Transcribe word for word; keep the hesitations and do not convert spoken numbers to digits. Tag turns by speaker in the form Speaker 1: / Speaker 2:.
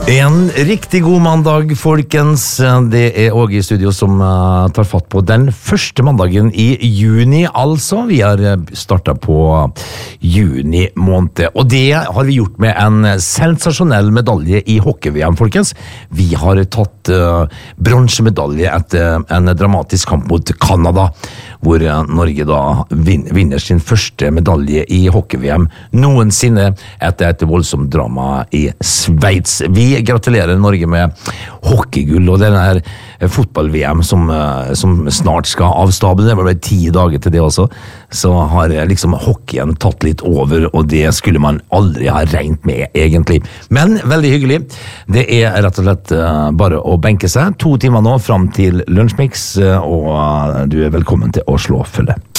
Speaker 1: En riktig god mandag, folkens. Det er Åge i studio som uh, tar fatt på den første mandagen i juni, altså. Vi har startet på juni måned, og det har vi gjort med en sensasjonell medalje i hockey-V M, folkens. Vi har tatt uh, bronsemedalje etter en dramatisk kamp mot Kanada, hvor uh, Norge da vin- vinner sin første medalje i hockey-V M noensinne etter et voldsomt drama i Sveits. Vi gratulerer Norge med hockeygull og denne her fotball-V M som, som snart skal avstable. Det var bare ti dager til det også. Så har liksom hockeyen tatt litt over, og det skulle man aldri ha regnet med, egentlig. Men veldig hyggelig. Det er rett og slett bare å benke seg. To timer nå, fram til Lunsjmix, og du er velkommen til å slå følge.